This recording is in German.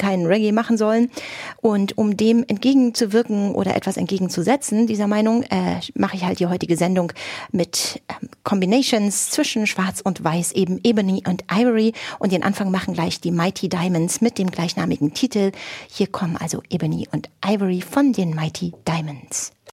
keinen Reggae machen sollen. Und um dem entgegenzuwirken oder etwas entgegenzusetzen, dieser Meinung, mache ich halt die heutige Sendung mit Combinations zwischen Schwarz und Weiß, eben Ebony und Ivory. Und den Anfang machen gleich die Mighty Diamonds mit dem gleichnamigen Titel. Hier kommen also Ebony und Ivory von den Mighty Diamonds.